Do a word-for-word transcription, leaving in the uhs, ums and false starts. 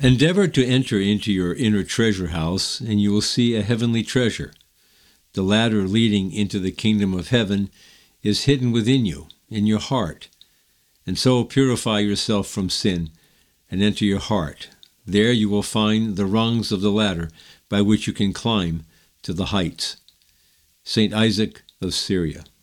Endeavor to enter into your inner treasure house, and you will see a heavenly treasure. The ladder leading into the kingdom of heaven is hidden within you, in your heart. And so purify yourself from sin and enter your heart. There you will find the rungs of the ladder by which you can climb to the heights. Saint Isaac of Syria.